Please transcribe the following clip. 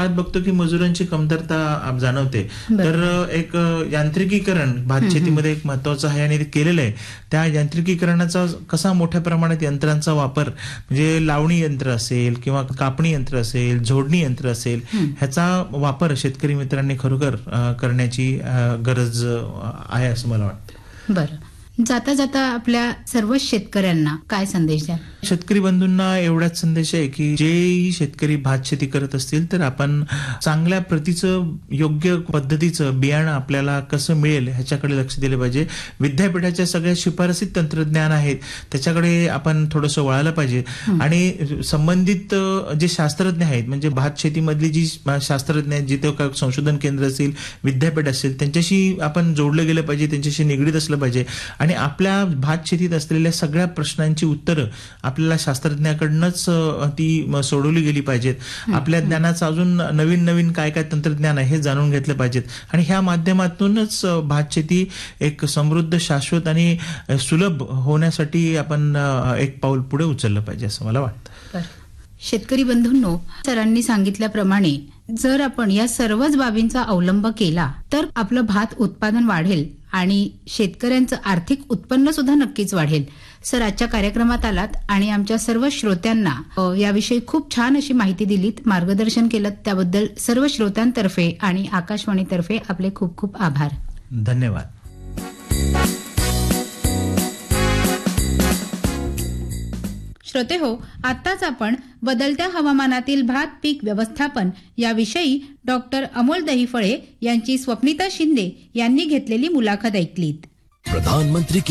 काळात बघतो की मजुरांची कमतरता जाणवते. तर एक यांत्रिकीकरण भात शेतीमध्ये एक महत्वाचं आहे आणि ते केलेलं आहे. त्या यांत्रिकीकरणाचा कसा मोठ्या प्रमाणात यंत्रांचा वापर म्हणजे लावणी यंत्र असेल किंवा कापणी यंत्र असेल, झोडणी यंत्र असेल, ह्याचा वापर शेतकरी मित्रांनी खरोखर करण्याची गरज आहे असं मला वाटतं. बरं, जाता जाता आपल्या सर्व शेतकऱ्यांना काय संदेश द्या? शेतकरी बंधूंना एवढाच संदेश आहे की जेही शेतकरी भात शेती करत असतील तर आपण चांगल्या प्रतीचं योग्य पद्धतीचं बियाणं आपल्याला कसं मिळेल ह्याच्याकडे लक्ष दिले पाहिजे. विद्यापीठाच्या सगळ्या शिफारसीत तंत्रज्ञान आहेत त्याच्याकडे आपण थोडंसं वळायला पाहिजे आणि संबंधित जे शास्त्रज्ञ आहेत म्हणजे भात शेतीमधली जी शास्त्रज्ञ आहेत, जिथे संशोधन केंद्र असेल, विद्यापीठ असेल, त्यांच्याशी आपण जोडलं गेलं पाहिजे, त्यांच्याशी निगडीत असलं पाहिजे आणि आपल्या भात शेतीत असलेल्या सगळ्या प्रश्नांची उत्तरं आपल्याला शास्त्रज्ञाकडनंच ती सोडवली गेली पाहिजेत. आपल्या ज्ञानाचं अजून नवीन नवीन काय काय तंत्रज्ञान आहे हे जाणून घेतलं पाहिजेत आणि ह्या माध्यमातूनच भात शेती एक समृद्ध, शाश्वत आणि सुलभ होण्यासाठी आपण एक पाऊल पुढे उचललं पाहिजे असं मला वाटतं. शेतकरी बंधूंनो, सरांनी सांगितल्याप्रमाणे जर आपण या सर्वच बाबींचा अवलंब केला तर आपलं भात उत्पादन वाढेल आणि शेतकऱ्यांचं आर्थिक उत्पन्न सुद्धा नक्कीच वाढेल. सर, आजच्या कार्यक्रमात आलात आणि आमच्या सर्व श्रोत्यांना याविषयी खूप छान अशी माहिती दिलीत, मार्गदर्शन केलं, त्याबद्दल सर्व श्रोत्यांतर्फे आणि आकाशवाणीतर्फे आपले खूप खूप आभार. धन्यवाद. श्रोते हो, आताच आपण बदलत्या हवामानातील भात पीक व्यवस्थापन याविषयी डॉक्टर अमोल दहिफळे यांची स्वप्निता शिंदे यांनी घेतलेली मुलाखत ऐकलीत. प्रधानमंत्री